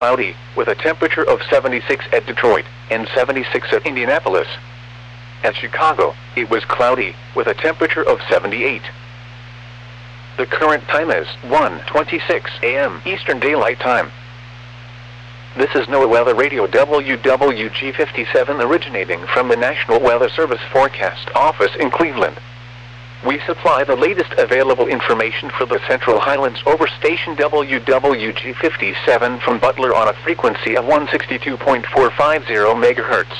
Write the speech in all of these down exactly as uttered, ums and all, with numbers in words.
cloudy, with a temperature of seventy-six at Detroit, and seventy-six at Indianapolis. At Chicago, it was cloudy, with a temperature of seventy-eight. The current time is one twenty-six a m Eastern Daylight Time. This is NOAA Weather Radio W W G fifty-seven originating from the National Weather Service Forecast Office in Cleveland. We supply the latest available information for the Central Highlands over station W W G fifty-seven from Butler on a frequency of one sixty-two point four five zero megahertz.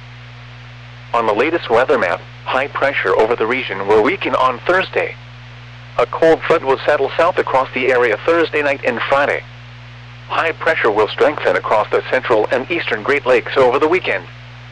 On the latest weather map, high pressure over the region will weaken on Thursday. A cold front will settle south across the area Thursday night and Friday. High pressure will strengthen across the central and eastern Great Lakes over the weekend.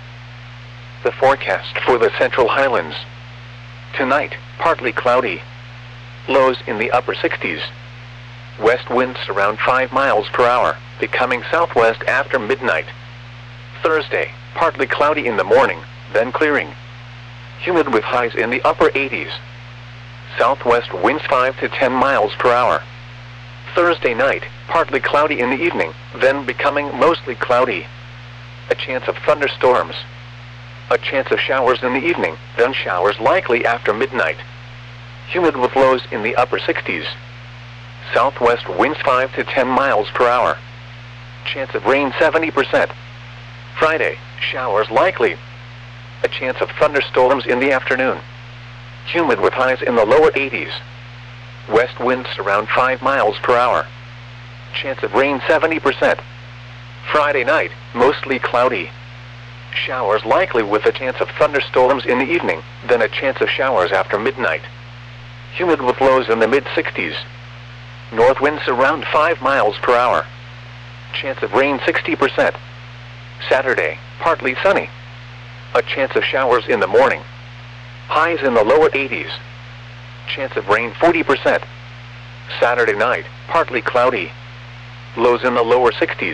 The forecast for the Central Highlands. Tonight, partly cloudy. Lows in the upper sixties. West winds around five miles per hour, becoming southwest after midnight. Thursday, partly cloudy in the morning, then clearing. Humid with highs in the upper eighties. Southwest winds five to ten miles per hour. Thursday night, partly cloudy in the evening, then becoming mostly cloudy. A chance of thunderstorms. A chance of showers in the evening, then showers likely after midnight. Humid with lows in the upper sixties. Southwest winds five to ten miles per hour. Chance of rain seventy percent. Friday, showers likely. A chance of thunderstorms in the afternoon. Humid with highs in the lower eighties. West winds around five miles per hour. Chance of rain seventy percent. Friday night, mostly cloudy. Showers likely with a chance of thunderstorms in the evening, then a chance of showers after midnight. Humid with lows in the mid sixties. North winds around five miles per hour. Chance of rain sixty percent. Saturday, partly sunny. A chance of showers in the morning. Highs in the lower eighties. Chance of rain forty percent. Saturday night, partly cloudy. Lows in the lower sixties.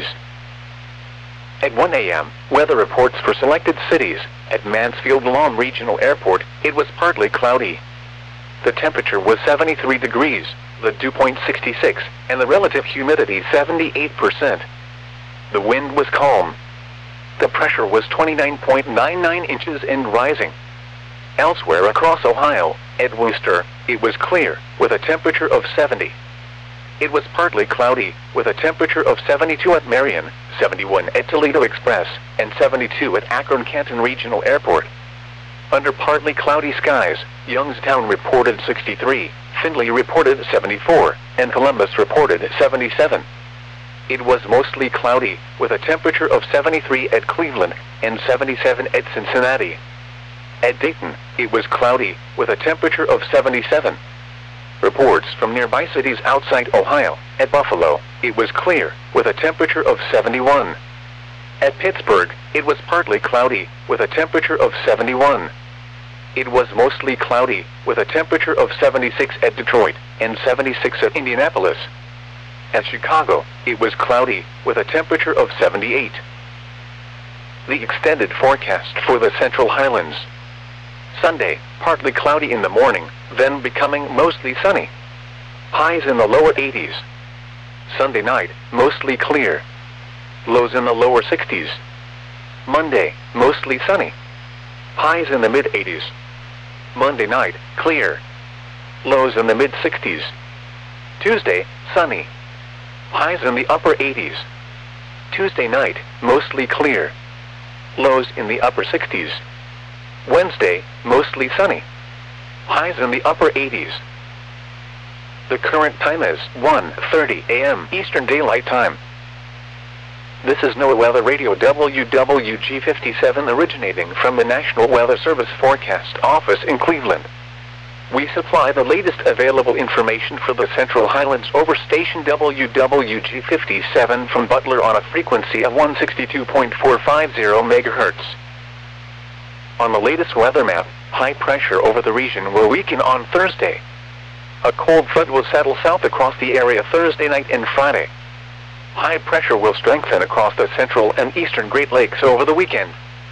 At one a m, weather reports for selected cities. At Mansfield Lawn Regional Airport, it was partly cloudy. The temperature was seventy-three degrees, the dew point sixty-six, and the relative humidity seventy-eight percent. The wind was calm. The pressure was twenty-nine point nine nine inches and rising. Elsewhere across Ohio, at Wooster, it was clear, with a temperature of seventy. It was partly cloudy, with a temperature of seventy-two at Marion, seventy-one at Toledo Express, and seventy-two at Akron-Canton Regional Airport. Under partly cloudy skies, Youngstown reported sixty-three, Findlay reported seventy-four, and Columbus reported seventy-seven. It was mostly cloudy, with a temperature of seventy-three at Cleveland, and seventy-seven at Cincinnati. At Dayton, it was cloudy, with a temperature of seventy-seven. Reports from nearby cities outside Ohio. At Buffalo, it was clear, with a temperature of seventy-one. At Pittsburgh, it was partly cloudy, with a temperature of seventy-one. It was mostly cloudy, with a temperature of seventy-six at Detroit, and seventy-six at Indianapolis. At Chicago, it was cloudy, with a temperature of seventy-eight. The extended forecast for the Central Highlands. Sunday, partly cloudy in the morning, then becoming mostly sunny. Highs in the lower eighties. Sunday night, mostly clear. Lows in the lower sixties. Monday, mostly sunny. Highs in the mid eighties. Monday night, clear. Lows in the mid sixties. Tuesday, sunny. Highs in the upper eighties. Tuesday night, mostly clear. Lows in the upper sixties. Wednesday, mostly sunny. Highs in the upper eighties. The current time is one thirty a m Eastern Daylight Time. This is NOAA Weather Radio W W G fifty-seven originating from the National Weather Service Forecast Office in Cleveland. We supply the latest available information for the Central Highlands over station W W G fifty-seven from Butler on a frequency of one sixty-two point four five zero megahertz. On the latest weather map, high pressure over the region will weaken on Thursday. A cold front will settle south across the area Thursday night and Friday. High pressure will strengthen across the central and eastern Great Lakes over the weekend.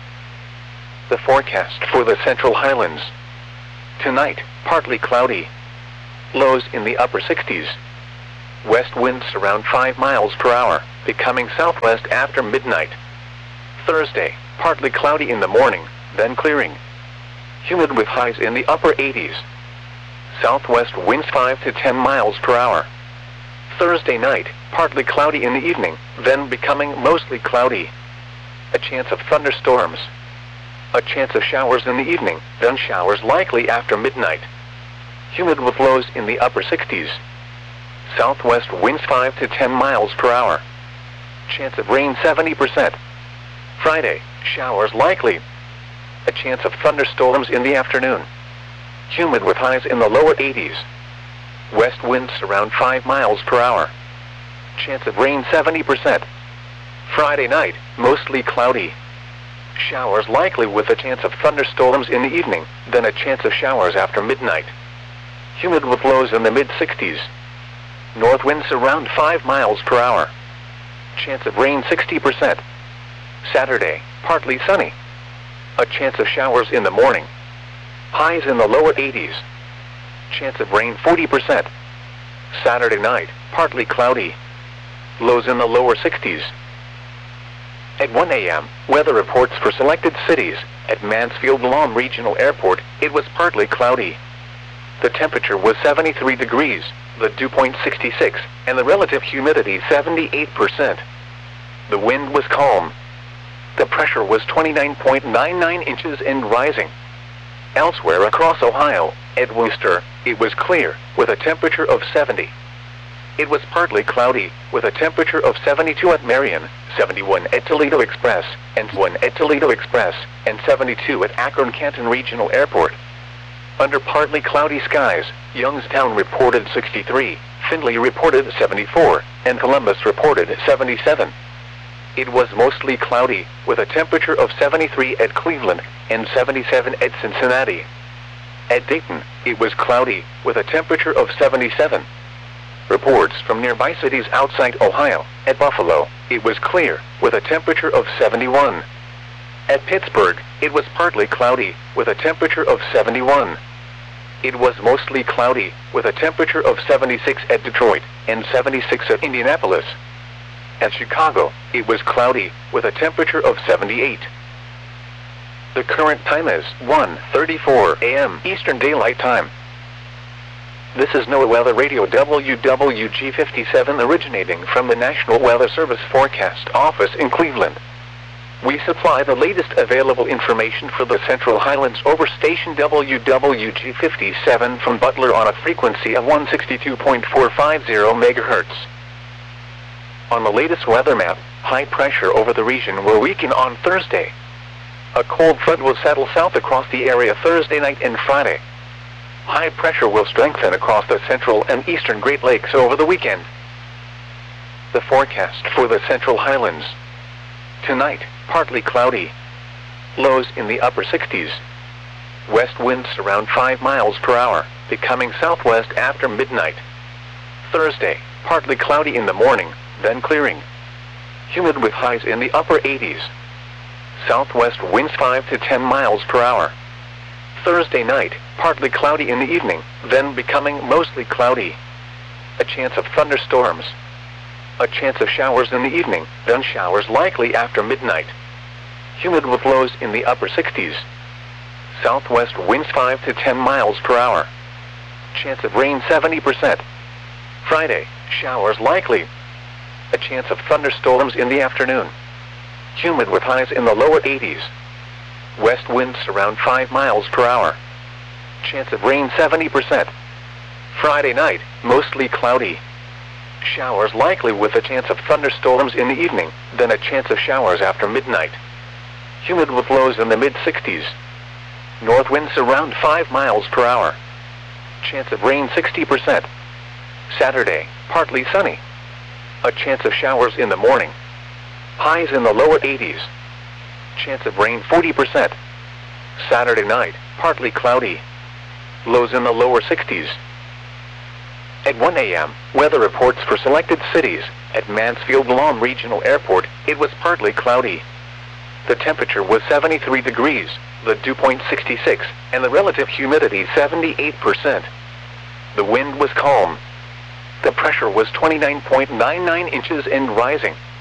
The forecast for the Central Highlands. Tonight, partly cloudy. Lows in the upper sixties. West winds around five miles per hour, becoming southwest after midnight. Thursday, partly cloudy in the morning, then clearing. Humid with highs in the upper eighties. Southwest winds five to ten miles per hour. Thursday night, partly cloudy in the evening, then becoming mostly cloudy. A chance of thunderstorms. A chance of showers in the evening, then showers likely after midnight. Humid with lows in the upper sixties. Southwest winds five to ten miles per hour. Chance of rain seventy percent. Friday, showers likely. A chance of thunderstorms in the afternoon. Humid with highs in the lower eighties. West winds around five miles per hour. Chance of rain seventy percent. Friday night, mostly cloudy. Showers likely with a chance of thunderstorms in the evening, then a chance of showers after midnight. Humid with lows in the mid sixties. North winds around five miles per hour. Chance of rain sixty percent. Saturday, partly sunny. A chance of showers in the morning. Highs in the lower eighties. Chance of rain forty percent. Saturday night, partly cloudy. Lows in the lower sixties. At one A M, weather reports for selected cities. At Mansfield Lawn Regional Airport, it was partly cloudy. The temperature was seventy-three degrees, the dew point sixty-six, and the relative humidity seventy-eight percent. The wind was calm. The pressure was twenty-nine point nine nine inches and rising. Elsewhere across Ohio, at Wooster, it was clear, with a temperature of seventy. It was partly cloudy, with a temperature of seventy-two at Marion, seventy-one at Toledo Express, and one at Toledo Express, and seventy-two at Akron-Canton Regional Airport. Under partly cloudy skies, Youngstown reported sixty-three, Findlay reported seventy-four, and Columbus reported seventy-seven. It was mostly cloudy, with a temperature of seventy-three at Cleveland, and seventy-seven at Cincinnati. At Dayton, it was cloudy, with a temperature of seventy-seven. Reports from nearby cities outside Ohio. At Buffalo, it was clear, with a temperature of seventy-one. At Pittsburgh, it was partly cloudy, with a temperature of seventy-one. It was mostly cloudy, with a temperature of seventy-six at Detroit, and seventy-six at Indianapolis. At Chicago, it was cloudy, with a temperature of seventy-eight. The current time is one thirty-four A M Eastern Daylight Time. This is NOAA Weather Radio W W G fifty-seven originating from the National Weather Service Forecast Office in Cleveland. We supply the latest available information for the Central Highlands over station W W G fifty-seven from Butler on a frequency of one sixty-two point four five zero megahertz. On the latest weather map, high pressure over the region will weaken on Thursday. A cold front will settle south across the area Thursday night and Friday. High pressure will strengthen across the central and eastern Great Lakes over the weekend. The forecast for the Central Highlands. Tonight, partly cloudy. Lows in the upper sixties. West winds around five miles per hour, becoming southwest after midnight. Thursday, partly cloudy in the morning, then clearing. Humid with highs in the upper eighties. Southwest winds five to ten miles per hour. Thursday night, partly cloudy in the evening, then becoming mostly cloudy. A chance of thunderstorms. A chance of showers in the evening, then showers likely after midnight. Humid with lows in the upper sixties. Southwest winds five to ten miles per hour. Chance of rain seventy percent. Friday, showers likely. A chance of thunderstorms in the afternoon. Humid with highs in the lower eighties. West winds around five miles per hour. Chance of rain seventy percent. Friday night, mostly cloudy. Showers likely with a chance of thunderstorms in the evening, then a chance of showers after midnight. Humid with lows in the mid sixties. North winds around five miles per hour. Chance of rain sixty percent. Saturday, partly sunny. A chance of showers in the morning. Highs in the lower eighties. Chance of rain forty percent. Saturday night, partly cloudy. Lows in the lower sixties. At one A M, weather reports for selected cities. At Mansfield Lawn Regional Airport, it was partly cloudy. The temperature was seventy-three degrees, the dew point sixty-six, and the relative humidity seventy-eight percent. The wind was calm. The pressure was twenty-nine point nine nine inches and rising.